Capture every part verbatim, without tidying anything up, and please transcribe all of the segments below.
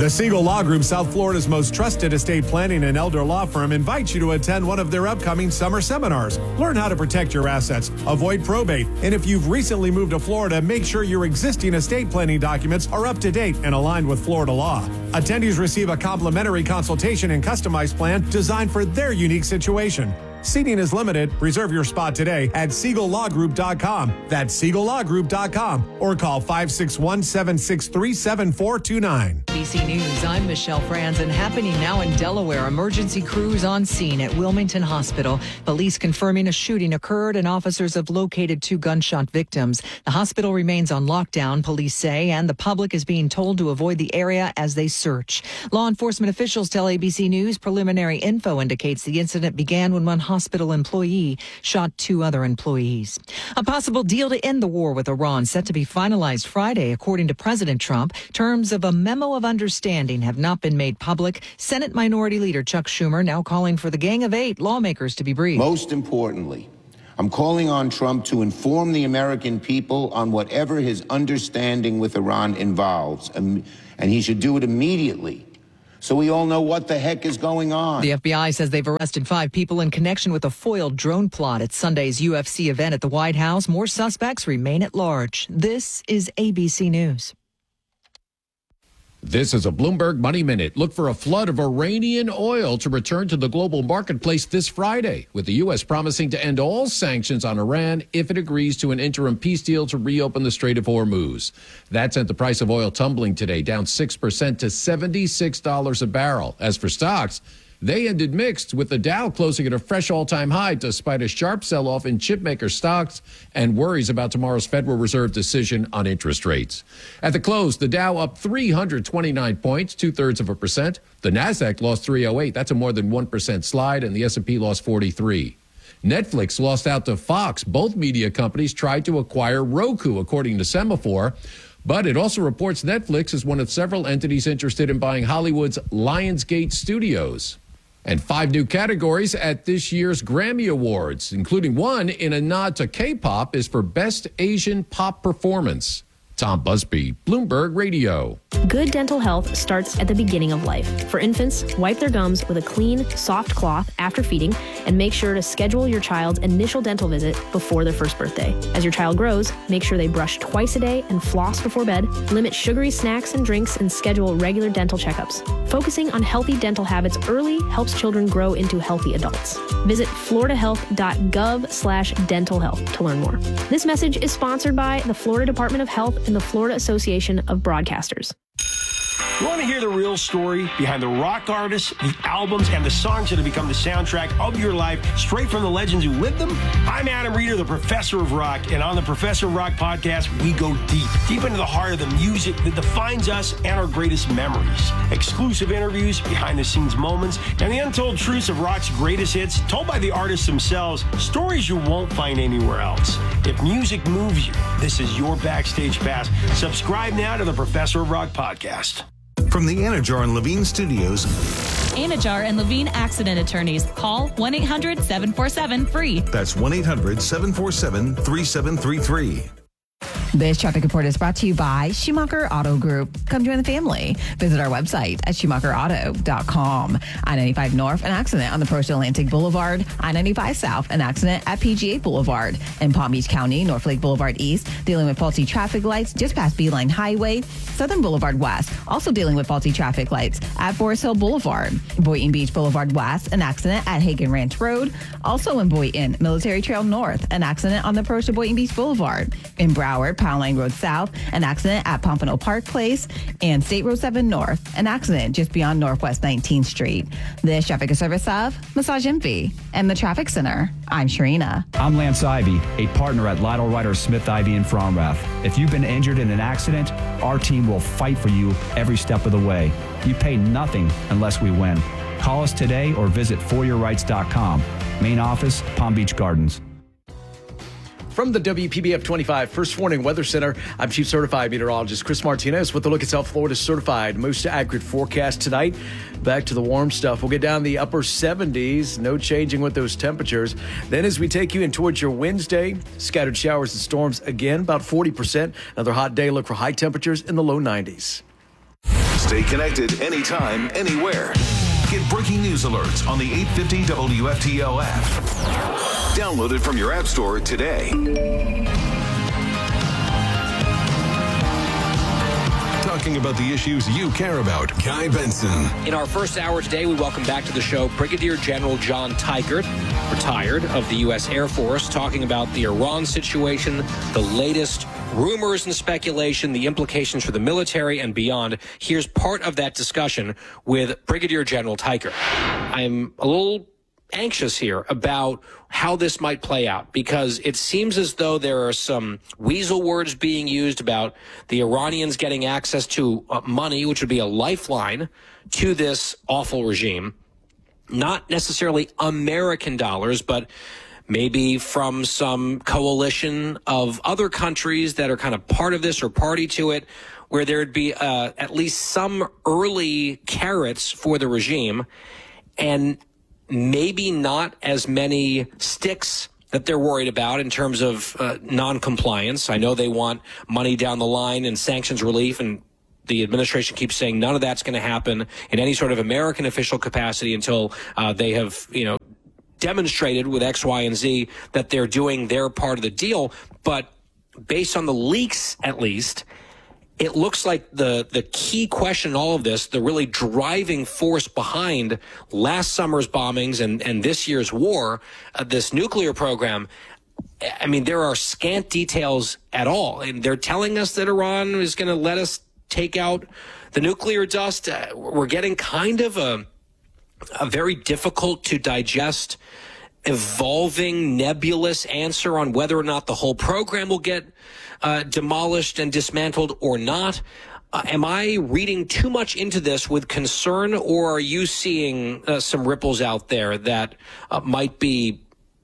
The Siegel Law Group, South Florida's most trusted estate planning and elder law firm, invites you to attend one of their upcoming summer seminars. Learn how to protect your assets, avoid probate, and if you've recently moved to Florida, make sure your existing estate planning documents are up to date and aligned with Florida law. Attendees receive a complimentary consultation and customized plan designed for their unique situation. Seating is limited. Reserve your spot today at siegel law group dot com. That's siegel law group dot com or call five six one, seven six three, seven four two nine. A B C News, I'm Michelle Franz, and happening now in Delaware. Emergency crews on scene at Wilmington Hospital. Police confirming a shooting occurred and officers have located two gunshot victims. The hospital remains on lockdown, police say, and the public is being told to avoid the area as they search. Law enforcement officials tell A B C News preliminary info indicates the incident began when one hospital employee shot two other employees. A possible deal to end the war with Iran set to be finalized Friday, according to President Trump. Terms of a memo of understanding have not been made public. Senate Minority Leader Chuck Schumer now calling for the Gang of Eight lawmakers to be briefed. Most importantly, I'm calling on Trump to inform the American people on whatever his understanding with Iran involves, and he should do it immediately, so we all know what the heck is going on. The F B I says they've arrested five people in connection with a foiled drone plot at Sunday's U F C event at the White House. More suspects remain at large. This is A B C News. This is a Bloomberg Money Minute. Look for a flood of Iranian oil to return to the global marketplace this Friday, with the U S promising to end all sanctions on Iran if it agrees to an interim peace deal to reopen the Strait of Hormuz. That sent the price of oil tumbling today, down six percent to seventy-six dollars a barrel. As for stocks, they ended mixed, with the Dow closing at a fresh all-time high despite a sharp sell-off in chipmaker stocks and worries about tomorrow's Federal Reserve decision on interest rates. At the close, the Dow up three hundred twenty-nine points, two-thirds of a percent. The Nasdaq lost three oh eight. That's a more than one percent slide, and the S and P lost forty-three. Netflix lost out to Fox. Both media companies tried to acquire Roku, according to Semaphore. But it also reports Netflix is one of several entities interested in buying Hollywood's Lionsgate Studios. And five new categories at this year's Grammy Awards, including one in a nod to K-pop, is for Best Asian Pop Performance. Tom Busby, Bloomberg Radio. Good dental health starts at the beginning of life. For infants, wipe their gums with a clean, soft cloth after feeding, and make sure to schedule your child's initial dental visit before their first birthday. As your child grows, make sure they brush twice a day and floss before bed, limit sugary snacks and drinks, and schedule regular dental checkups. Focusing on healthy dental habits early helps children grow into healthy adults. Visit floridahealth.gov slash dental health to learn more. This message is sponsored by the Florida Department of Health and the Florida Association of Broadcasters. You want to hear the real story behind the rock artists, the albums, and the songs that have become the soundtrack of your life, straight from the legends who lived them? I'm Adam Reeder, the Professor of Rock, and on the Professor of Rock podcast, we go deep, deep into the heart of the music that defines us and our greatest memories. Exclusive interviews, behind-the-scenes moments, and the untold truths of rock's greatest hits, told by the artists themselves, stories you won't find anywhere else. If music moves you, this is your backstage pass. Subscribe now to the Professor of Rock podcast. From the Anajar and Levine Studios. Anajar and Levine Accident Attorneys. Call one eight hundred seven four seven free. That's one eight hundred seven four seven three seven three three. This traffic report is brought to you by Schumacher Auto Group. Come join the family. Visit our website at schumacher auto dot com. I ninety-five North, an accident on the Approach to Atlantic Boulevard. I ninety-five South, an accident at P G A Boulevard. In Palm Beach County, North Lake Boulevard East, dealing with faulty traffic lights just past Beeline Highway. Southern Boulevard West, also dealing with faulty traffic lights at Forest Hill Boulevard. Boynton Beach Boulevard West, an accident at Hagen Ranch Road. Also in Boynton, Military Trail North, an accident on the approach to Boynton Beach Boulevard. In Broward, Pound Line Road South, an accident at Pompano Park Place. And State Road seven North, an accident just beyond Northwest nineteenth Street. This traffic is service of Massage Envy and the Traffic Center. I'm Sharina. I'm Lance Ivy, a partner at Lytle Ryder Smith Ivy in Fromrath. If you've been injured in an accident, our team will fight for you every step of the way. You pay nothing unless we win. Call us today or visit for your rights dot com. Main office, Palm Beach Gardens. From the W P B F twenty-five First Warning Weather Center, I'm Chief Certified Meteorologist Chris Martinez with a look at South Florida's certified most accurate forecast tonight. Back to the warm stuff. We'll get down the upper seventies. No changing with those temperatures. Then as we take you in towards your Wednesday, scattered showers and storms again, about forty percent. Another hot day. Look for high temperatures in the low nineties. Stay connected anytime, anywhere. Get breaking news alerts on the eight fifty W F T L app. Download it from your app store today. Talking about the issues you care about. Guy Benson. In our first hour today, we welcome back to the show Brigadier General John Teichert, retired of the U S Air Force, talking about the Iran situation, the latest rumors and speculation, the implications for the military and beyond. Here's part of that discussion with Brigadier General Teichert. I'm a little anxious here about how this might play out, because it seems as though there are some weasel words being used about the Iranians getting access to uh, money, which would be a lifeline to this awful regime. Not necessarily American dollars, but maybe from some coalition of other countries that are kind of part of this or party to it, where there'd be uh, at least some early carrots for the regime, and maybe not as many sticks that they're worried about in terms of uh, non-compliance. I know they want money down the line and sanctions relief, and the administration keeps saying none of that's going to happen in any sort of American official capacity until uh, they have, you know, demonstrated with X, Y, and Z that they're doing their part of the deal. But based on the leaks, at least, it looks like the, the key question in all of this, the really driving force behind last summer's bombings and, and this year's war, uh, this nuclear program, I mean, there are scant details at all. And they're telling us that Iran is going to let us take out the nuclear dust. Uh, we're getting kind of a a very difficult to digest, evolving, nebulous answer on whether or not the whole program will get uh, demolished and dismantled or not. Uh, am I reading too much into this with concern, or are you seeing uh, some ripples out there that uh, might be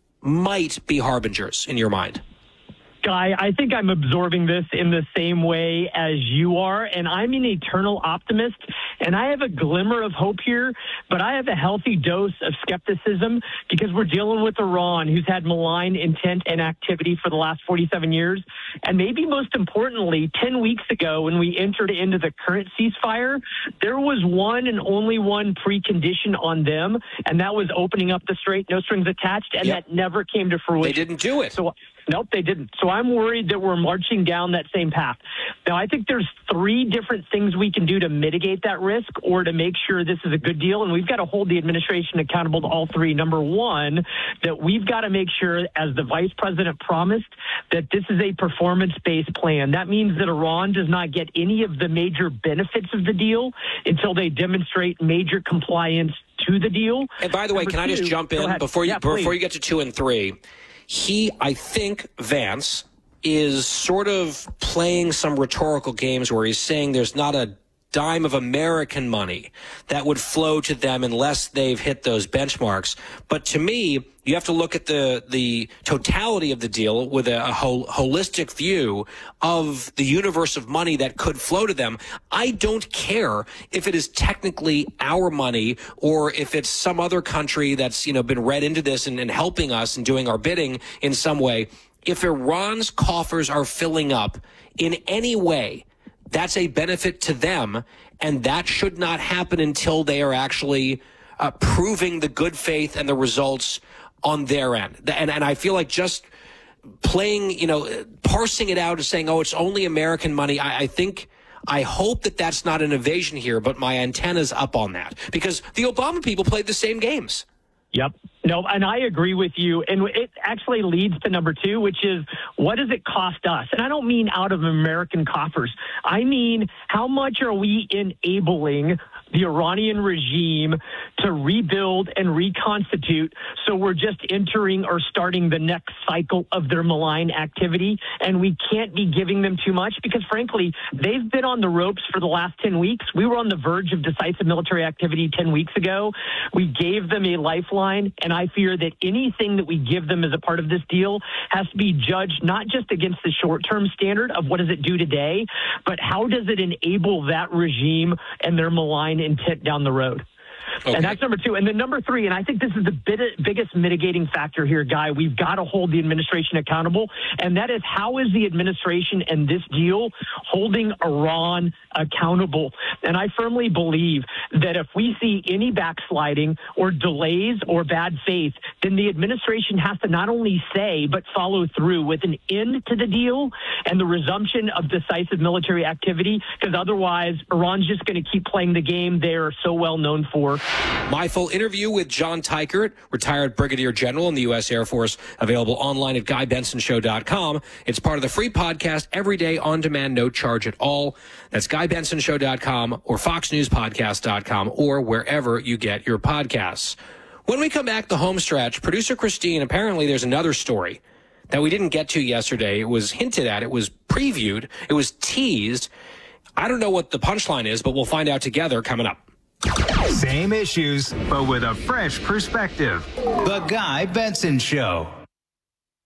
might be harbingers in your mind? Guy, I think I'm absorbing this in the same way as you are, and I'm an eternal optimist, and I have a glimmer of hope here, but I have a healthy dose of skepticism because we're dealing with Iran, who's had malign intent and activity for the last forty-seven years, and maybe most importantly, ten weeks ago when we entered into the current ceasefire, there was one and only one precondition on them, and that was opening up the strait, no strings attached, and yep. that never came to fruition. They didn't do it. So, Nope, they didn't. So I'm worried that we're marching down that same path. Now, I think there's three different things we can do to mitigate that risk or to make sure this is a good deal, and we've got to hold the administration accountable to all three. Number one, that we've got to make sure, as the vice president promised, that this is a performance-based plan. That means that Iran does not get any of the major benefits of the deal until they demonstrate major compliance to the deal. And by the way, Number can two, I just jump in before you yeah, before please. you get to two and three? He, I think, Vance, is sort of playing some rhetorical games where he's saying there's not a dime of American money that would flow to them unless they've hit those benchmarks. But to me, you have to look at the the totality of the deal with a, a whole, holistic view of the universe of money that could flow to them. I don't care if it is technically our money or if it's some other country that's, you know, been read into this and, and helping us and doing our bidding in some way. If Iran's coffers are filling up in any way, that's a benefit to them, and that should not happen until they are actually uh, proving the good faith and the results on their end. And, and I feel like just playing, you know, parsing it out and saying, oh, it's only American money, I, I think, I hope that that's not an evasion here, but my antenna's up on that. Because the Obama people played the same games. Yep. No, and I agree with you. And it actually leads to number two, which is, what does it cost us? And I don't mean out of American coffers. I mean, how much are we enabling the Iranian regime to rebuild and reconstitute, so we're just entering or starting the next cycle of their malign activity, and we can't be giving them too much because, frankly, they've been on the ropes for the last ten weeks. We were on the verge of decisive military activity ten weeks ago. We gave them a lifeline, and I fear that anything that we give them as a part of this deal has to be judged not just against the short-term standard of what does it do today, but how does it enable that regime and their malign intent down the road. Okay. And that's number two. And then number three, and I think this is the bit, biggest mitigating factor here, Guy, we've got to hold the administration accountable, and that is how is the administration and this deal holding Iran accountable? And I firmly believe that if we see any backsliding or delays or bad faith, then the administration has to not only say, but follow through with an end to the deal and the resumption of decisive military activity, because otherwise Iran's just going to keep playing the game they're so well known for. My full interview with John Teichert, retired Brigadier General in the U S Air Force, available online at guy benson show dot com. It's part of the free podcast every day on demand, no charge at all. That's guy benson show dot com or fox news podcast dot com or wherever you get your podcasts. When we come back, the home stretch, producer Christine, apparently there's another story that we didn't get to yesterday. It was hinted at. It was previewed. It was teased. I don't know what the punchline is, but we'll find out together coming up. Same issues, but with a fresh perspective. The Guy Benson Show.